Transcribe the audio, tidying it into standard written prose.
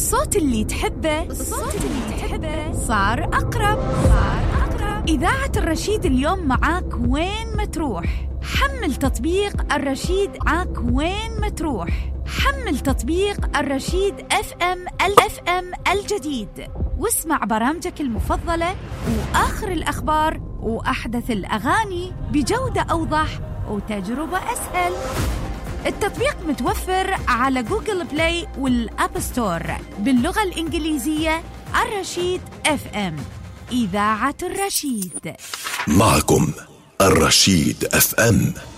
الصوت اللي تحبه صار أقرب. إذاعة الرشيد اليوم معاك وين ما تروح. حمل تطبيق الرشيد معاك وين ما تروح. حمل تطبيق الرشيد FM الجديد واسمع برامجك المفضلة وآخر الأخبار وأحدث الأغاني بجودة أوضح وتجربة أسهل. التطبيق متوفر على جوجل بلاي والأب ستور باللغة الإنجليزية. الرشيد FM، إذاعة الرشيد. معكم الرشيد FM.